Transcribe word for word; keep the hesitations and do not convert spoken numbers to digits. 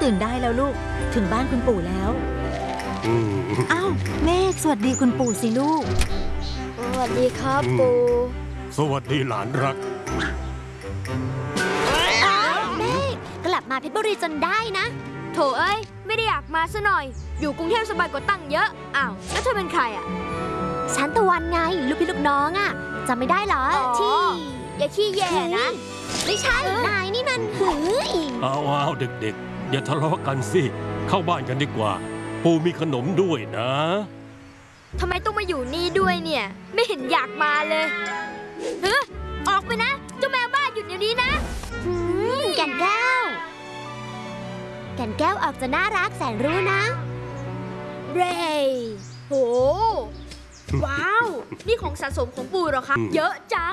ตื่นได้แล้วลูกถึงบ้านคุณปู่แล้วอ้าวเมฆสวัสดีคุณปู่สิลูกสวัสดีครับปู่สวัสดีหลานรักเมฆกลับมาเพชรบุรีจนได้นะโถเอ้ยไม่ได้อยากมาซะหน่อยอยู่กรุงเทพสบายกว่าตั้งเยอะอ้าวแล้วเธอเป็นใครอ่ะฉันตะวันไงลูกพี่ลูกน้องอ่ะจำไม่ได้เหรอที่อย่าขี้แย่นะไม่ใช่นายนี่มันหืยเอาเอาเด็กๆอย่าทะเลาะกันสิเข้าบ้านกันดีกว่าปู่มีขนมด้วยนะทำไมต้องมาอยู่นี่ด้วยเนี่ยไม่เห็นอยากมาเลยเฮ้ยออกไปนะเจ้าแมวบ้าหยุดเดี๋ยวนี้นะแก่นแก้วแก่นแก้วออกจะน่ารักแสนรู้นะเรย์โหว้าวนี่ของสะสมของปู่เหรอคะเยอะจัง